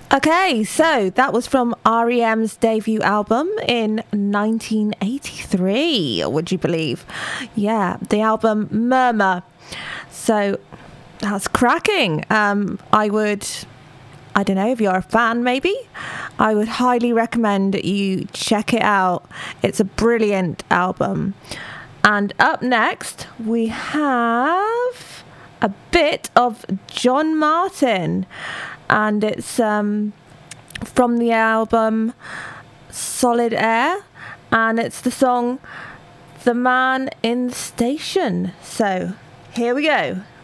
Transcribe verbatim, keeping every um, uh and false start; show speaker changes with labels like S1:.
S1: Okay, so that was from R E M's debut album in nineteen eighty-three, would you believe? Yeah, the album Murmur. So that's cracking. Um, I would, I don't know, if you're a fan maybe, I would highly recommend you check it out. It's a brilliant album. And up next, we have a bit of John Martin. And it's um, from the album Solid Air, and it's the song The Man in the Station. So here we go.